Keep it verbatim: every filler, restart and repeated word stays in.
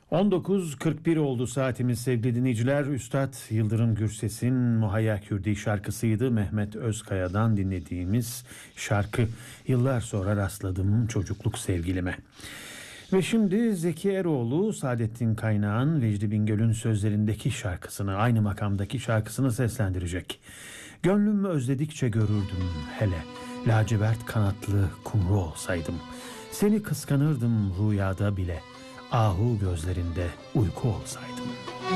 on dokuz kırk bir oldu saatimiz sevgili dinleyiciler. Üstad Yıldırım Gürses'in Muhayya Kürdi şarkısıydı. Mehmet Özkaya'dan dinlediğimiz şarkı. Yıllar sonra rastladım çocukluk sevgilime. Ve şimdi Zeki Eroğlu, Saadettin Kaynağ'ın Vecdi Bingöl'ün sözlerindeki şarkısını, aynı makamdaki şarkısını seslendirecek. Gönlümü özledikçe görürdüm hele, lacivert kanatlı kumru olsaydım. Seni kıskanırdım rüyada bile, ahu gözlerinde uyku olsaydım.